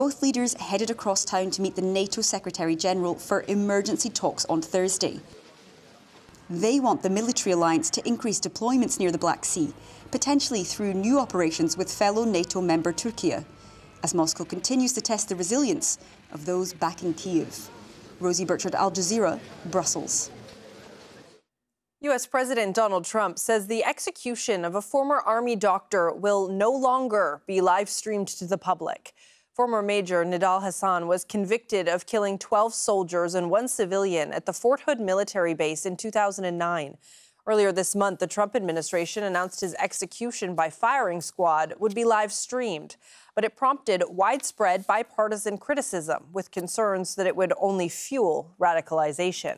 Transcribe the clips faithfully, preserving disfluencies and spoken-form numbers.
Both leaders headed across town to meet the NATO Secretary-General for emergency talks on Thursday. They want the military alliance to increase deployments near the Black Sea, potentially through new operations with fellow NATO member Turkey, as Moscow continues to test the resilience of those backing Kyiv. Rosie Burchard, Al Jazeera, Brussels. U S President Donald Trump says the execution of a former Army doctor will no longer be live-streamed to the public. Former Major Nidal Hasan was convicted of killing twelve soldiers and one civilian at the Fort Hood military base in two thousand nine. Earlier this month, the Trump administration announced his execution by firing squad would be live-streamed, but it prompted widespread bipartisan criticism, with concerns that it would only fuel radicalization.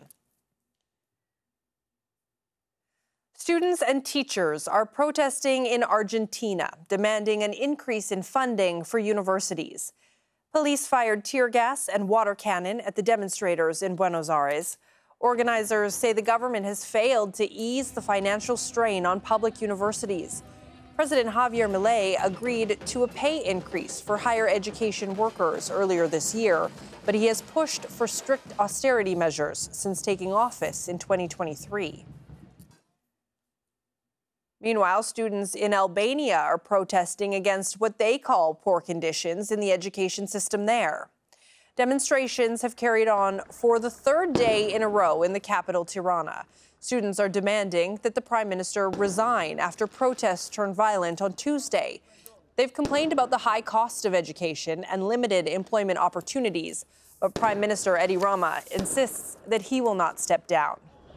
Students and teachers are protesting in Argentina, demanding an increase in funding for universities. Police fired tear gas and water cannon at the demonstrators in Buenos Aires. Organizers say the government has failed to ease the financial strain on public universities. President Javier Milei agreed to a pay increase for higher education workers earlier this year, but he has pushed for strict austerity measures since taking office in twenty twenty-three. Meanwhile, students in Albania are protesting against what they call poor conditions in the education system there. Demonstrations have carried on for the third day in a row in the capital, Tirana. Students are demanding that the prime minister resign after protests turned violent on Tuesday. They've complained about the high cost of education and limited employment opportunities, but Prime Minister Edi Rama insists that he will not step down.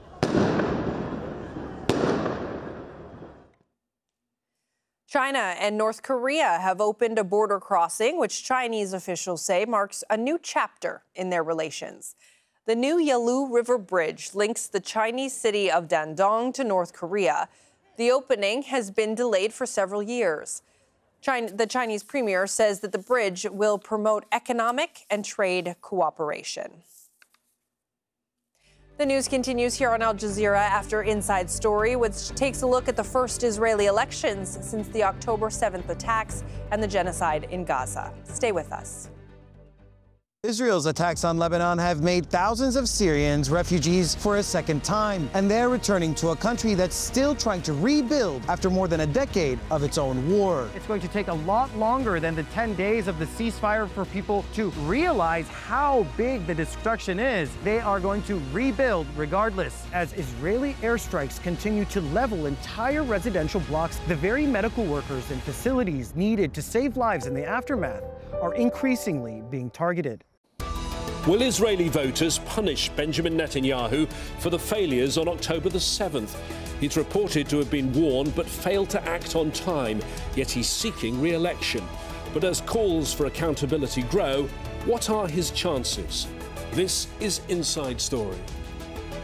China and North Korea have opened a border crossing, which Chinese officials say marks a new chapter in their relations. The new Yalu River Bridge links the Chinese city of Dandong to North Korea. The opening has been delayed for several years. China, the Chinese premier says that the bridge will promote economic and trade cooperation. The news continues here on Al Jazeera after Inside Story, which takes a look at the first Israeli elections since the October seventh attacks and the genocide in Gaza. Stay with us. Israel's attacks on Lebanon have made thousands of Syrians refugees for a second time, and they're returning to a country that's still trying to rebuild after more than a decade of its own war. It's going to take a lot longer than the ten days of the ceasefire for people to realize how big the destruction is. They are going to rebuild regardless. As Israeli airstrikes continue to level entire residential blocks, the very medical workers and facilities needed to save lives in the aftermath are increasingly being targeted. Will Israeli voters punish Benjamin Netanyahu for the failures on October the seventh? He's reported to have been warned but failed to act on time, yet he's seeking re-election. But as calls for accountability grow, what are his chances? This is Inside Story.